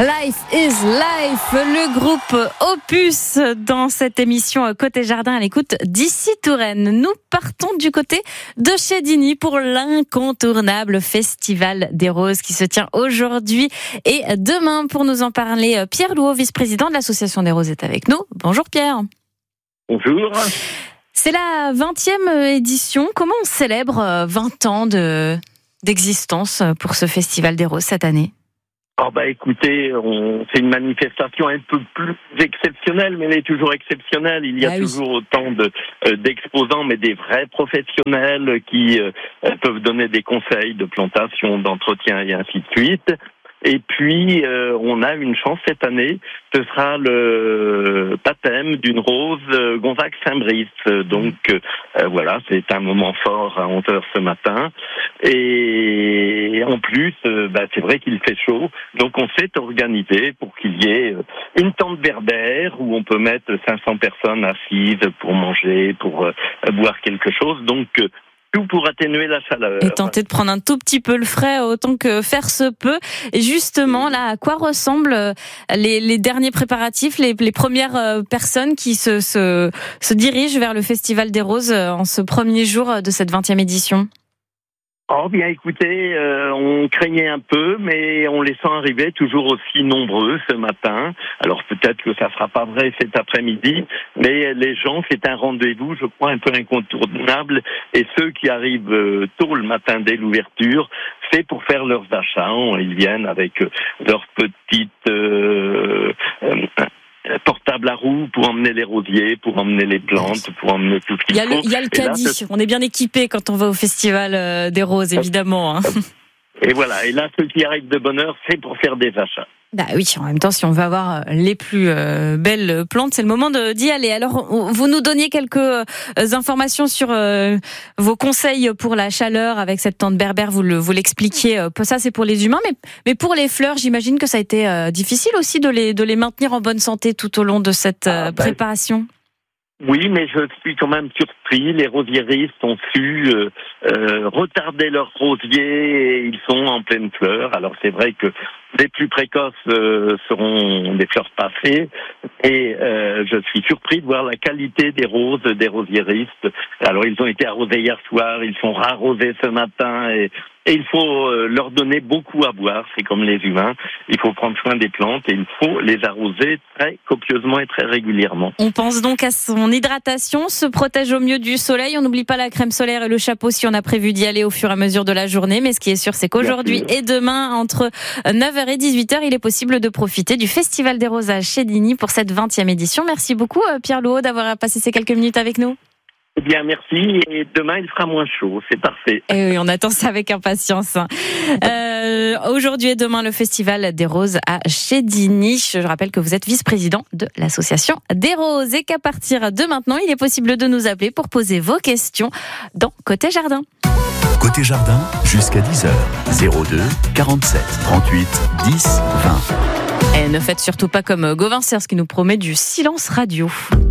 Life is Life, le groupe Opus dans cette émission Côté Jardin à l'écoute d'Ici Touraine. Nous partons du côté de Chédigny pour l'incontournable Festival des Roses qui se tient aujourd'hui et demain. Pour nous en parler, Pierre Louot, vice-président de l'Association des Roses, est avec nous. Bonjour Pierre. Bonjour. C'est la 20e édition. Comment on célèbre 20 ans d'existence pour ce Festival des Roses cette année ? Écoutez, c'est une manifestation un peu plus exceptionnelle, mais elle est toujours exceptionnelle. Il y a toujours autant d'exposants, mais des vrais professionnels qui peuvent donner des conseils de plantation, d'entretien et ainsi de suite. Et puis, on a une chance cette année, ce sera le baptême d'une rose Gonzague Saint-Brice. Donc, voilà, c'est un moment fort à 11h ce matin. Et en plus, c'est vrai qu'il fait chaud. Donc, on s'est organisé pour qu'il y ait une tente berbère où on peut mettre 500 personnes assises pour manger, pour boire quelque chose. Donc, tout pour atténuer la chaleur. Et tenter de prendre un tout petit peu le frais autant que faire se peut. Et justement, là, à quoi ressemblent les derniers préparatifs, les premières personnes qui se dirigent vers le Festival des Roses en ce premier jour de cette 20e édition ? Écoutez, on craignait un peu, mais on les sent arriver toujours aussi nombreux ce matin. Alors peut-être que ça sera pas vrai cet après-midi, mais les gens, c'est un rendez-vous, je crois, un peu incontournable. Et ceux qui arrivent tôt le matin dès l'ouverture, c'est pour faire leurs achats. Ils viennent avec leurs petites portable à roues pour emmener les rosiers, pour emmener les plantes, pour emmener tout ce qu'il faut. Il y a le caddie. On est bien équipé quand on va au Festival des Roses, évidemment. Et voilà. Et là, ceux qui arrivent de bonne heure, c'est pour faire des achats. Oui, en même temps, si on veut avoir les plus belles plantes, c'est le moment d'y aller. Alors, vous nous donniez quelques informations sur vos conseils pour la chaleur avec cette tente berbère, vous l'expliquiez. Ça, c'est pour les humains, mais pour les fleurs, j'imagine que ça a été difficile aussi de les maintenir en bonne santé tout au long de cette préparation. Oui, mais je suis quand même surpris. Les rosieristes ont su retarder leurs rosiers et ils sont en pleine fleur. Alors c'est vrai que les plus précoces seront des fleurs passées et je suis surpris de voir la qualité des roses des rosieristes. Alors ils ont été arrosés hier soir, ils sont rarrosés ce matin et il faut leur donner beaucoup à boire. C'est comme les humains, il faut prendre soin des plantes et il faut les arroser très copieusement et très régulièrement. On pense donc à son hydratation, se protège au mieux du soleil. On n'oublie pas la crème solaire et le chapeau si on a prévu d'y aller au fur et à mesure de la journée. Mais ce qui est sûr, c'est qu'aujourd'hui et demain, entre 9h et 18h, il est possible de profiter du Festival des Roses à Chédigny pour cette 20e édition. Merci beaucoup Pierre Louot d'avoir passé ces quelques minutes avec nous. Eh bien, merci. Et demain, il fera moins chaud. C'est parfait. Et oui, on attend ça avec impatience. Aujourd'hui et demain, le Festival des Roses à Chédigny. Je rappelle que vous êtes vice-président de l'Association des Roses et qu'à partir de maintenant, il est possible de nous appeler pour poser vos questions dans Côté Jardin. Côté Jardin, jusqu'à 10h. 02 47 38 10 20. Et ne faites surtout pas comme Gauvin Serre, qui nous promet du silence radio.